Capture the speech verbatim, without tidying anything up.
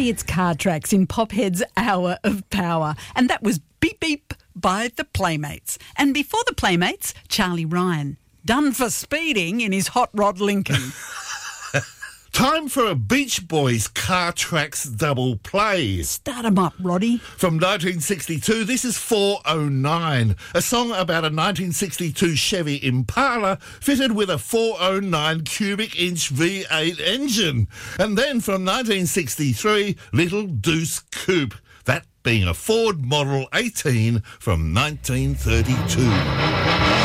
Today it's Car Tracks in Pophead's Hour of Power. And that was Beep Beep by the Playmates. And before the Playmates, Charlie Ryan, done for speeding in his hot rod Lincoln. Time for a Beach Boys Car Tracks double play. Start 'em up, Roddy. From nineteen sixty-two, this is four oh nine, a song about a nineteen sixty-two Chevy Impala fitted with a four oh nine cubic inch V eight engine. And then from nineteen sixty-three, Little Deuce Coupe, that being a Ford Model eighteen from nineteen thirty-two.